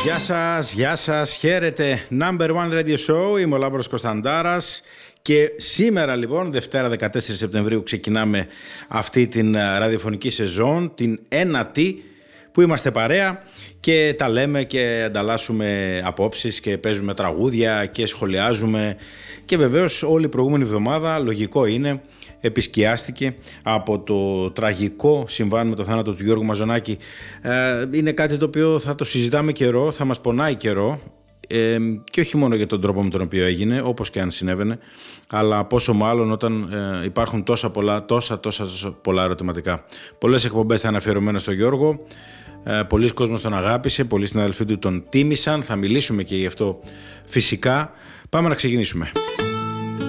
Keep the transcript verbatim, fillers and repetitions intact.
Γεια σας, γεια σας, χαίρετε. Number One Radio Show, είμαι ο Λάμπρος Κωνσταντάρας και σήμερα λοιπόν, Δευτέρα δεκατέσσερις Σεπτεμβρίου, ξεκινάμε αυτή την ραδιοφωνική σεζόν, την ένατη, που είμαστε παρέα και τα λέμε και ανταλλάσσουμε απόψεις και παίζουμε τραγούδια και σχολιάζουμε. Και βεβαίως όλη η προηγούμενη εβδομάδα, λογικό είναι, επισκιάστηκε από το τραγικό συμβάν με το θάνατο του Γιώργου Μαζονάκη. Ε, είναι κάτι το οποίο θα το συζητάμε καιρό, θα μας πονάει καιρό, ε, και όχι μόνο για τον τρόπο με τον οποίο έγινε, όπως και αν συνέβαινε, αλλά πόσο μάλλον όταν ε, υπάρχουν τόσα πολλά, τόσα, τόσα, τόσα πολλά ερωτηματικά. Πολλές εκπομπές θα είναι αφιερωμένες στον Γιώργο, ε, πολλοί κόσμος τον αγάπησε, πολλοί συναδελφοί του τον τίμησαν, θα μιλήσουμε και γι' αυτό φυσικά. Πάμε να ξεκινήσουμε.